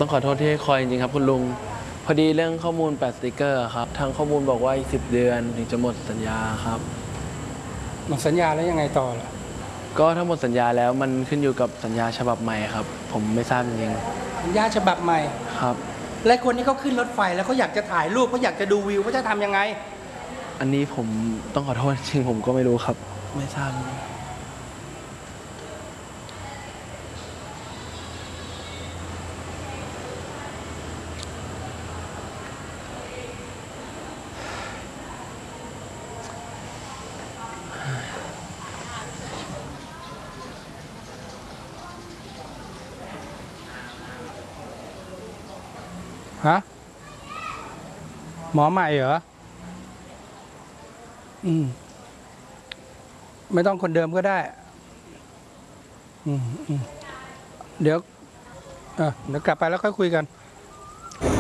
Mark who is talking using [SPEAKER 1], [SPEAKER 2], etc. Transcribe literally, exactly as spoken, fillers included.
[SPEAKER 1] ต้องขอโทษที่ให้คอยจริงๆครับคุณลุงพอดีเรื่องข้อมูลแปดสติกเกอร์ครับทางข้อมูลบอกว่าอีกสิบเดือนถึงจะหมดสัญญาครับ
[SPEAKER 2] หมดสัญญาแล้วยังไงต่อล่ะ
[SPEAKER 1] ก็ถ้าหมดสัญญาแล้วมันขึ้นอยู่กับสัญญาฉบับใหม่ครับผมไม่ทราบจริง
[SPEAKER 2] สัญญาฉบับใหม่
[SPEAKER 1] ๆครับ
[SPEAKER 2] และคนที่เขาขึ้นรถไฟแล้วเขาอยากจะถ่ายรูปเขาอยากจะดูวิวเขาจะทำยังไง
[SPEAKER 1] อันนี้ผมต้องขอโทษจริงผมก็ไม่รู้ครับไม่ทราบ
[SPEAKER 2] ฮะหมอใหม่เหรออืมไม่ต้องคนเดิมก็ได้อืมอืมเดี๋ยวเออเดี๋ยวกลับไปแล้วค่อยคุยกัน